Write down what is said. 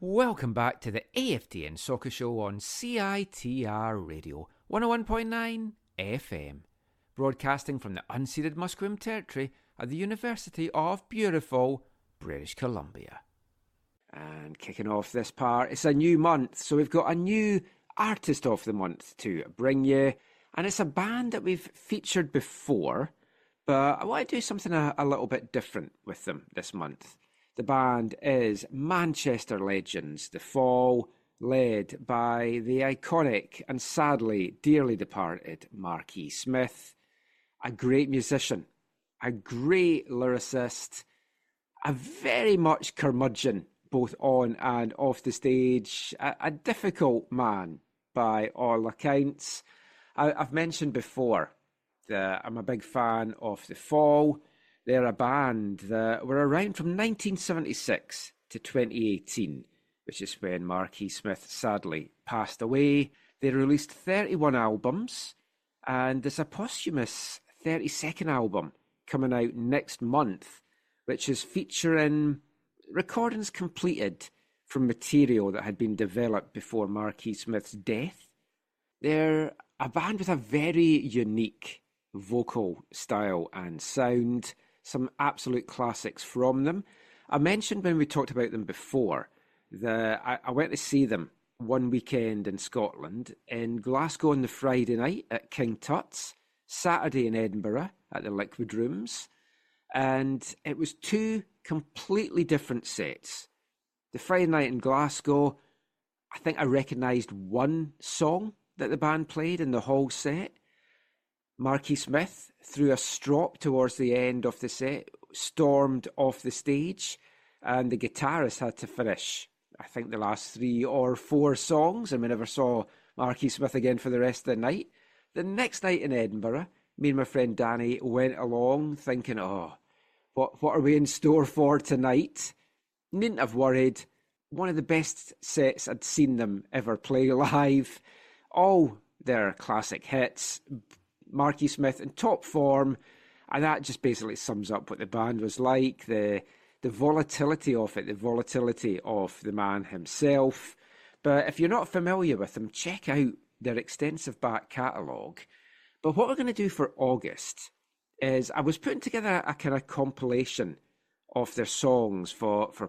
Welcome back to the AFTN Soccer Show on CITR Radio 101.9 FM, broadcasting from the unceded Musqueam territory at the University of beautiful British Columbia. And kicking off this part, it's a new month, so we've got a new Artist of the Month to bring you, and it's a band that we've featured before, but I want to do something a little bit different with them this month. The band is Manchester legends The Fall, led by the iconic and sadly dearly departed Marquis Smith, a great musician, a great lyricist, a very much curmudgeon both on and off the stage, a difficult man by all accounts. I've mentioned before that I'm a big fan of The Fall. They're a band that were around from 1976 to 2018, which is when Marquis Smith sadly passed away. They released 31 albums, and there's a posthumous 32nd album coming out next month, which is featuring recordings completed from material that had been developed before Marquis Smith's death. They're a band with a very unique vocal style and sound. Some absolute classics from them. I mentioned when we talked about them before that I went to see them one weekend in Scotland, in Glasgow on the Friday night at King Tut's, Saturday in Edinburgh at the Liquid Rooms, and it was two completely different sets. The Friday night in Glasgow, I think I recognised one song that the band played in the whole set. Marquis Smith, threw a strop towards the end of the set, stormed off the stage, and the guitarist had to finish, I think, the last 3 or 4 songs, and we never saw Marquis Smith again for the rest of the night. The next night in Edinburgh, me and my friend Danny went along thinking, what are we in store for tonight? Needn't have worried. One of the best sets I'd seen them ever play live. All their classic hits, Marquis Smith in top form, and that just basically sums up what the band was like, the volatility of it, the volatility of the man himself. But if you're not familiar with them, check out their extensive back catalogue. But what we're going to do for August is I was putting together a kind of compilation of their songs for